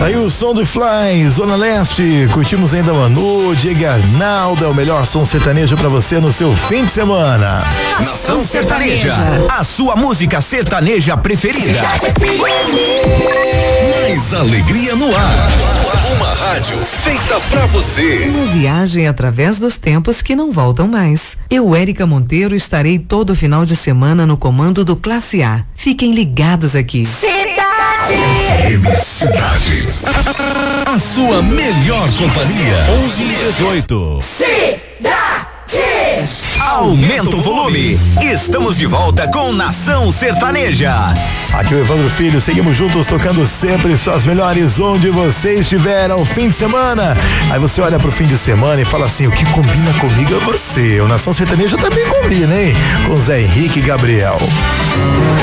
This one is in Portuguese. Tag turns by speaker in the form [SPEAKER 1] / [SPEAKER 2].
[SPEAKER 1] Aí o som do Fly, Zona Leste, curtimos ainda Manu, Diego Arnaldo, é o melhor som sertanejo pra você no seu fim de semana.
[SPEAKER 2] Nação Sertaneja, a sua música sertaneja preferida.
[SPEAKER 3] Mais alegria no ar. Uma rádio feita pra você.
[SPEAKER 4] Uma viagem através dos tempos que não voltam mais. Eu, Érica Monteiro, estarei todo final de semana no comando do Classe A. Fiquem ligados aqui.
[SPEAKER 3] Cidade. A sua melhor companhia.
[SPEAKER 2] 11 e 18. Aumenta o volume. Estamos de volta com Nação Sertaneja.
[SPEAKER 1] Aqui o Evandro Filho, seguimos juntos tocando sempre só as melhores onde você estiver ao fim de semana. Aí você olha pro fim de semana e fala assim, o que combina comigo é você. O Nação Sertaneja também combina, hein? Com Zé Henrique e Gabriel.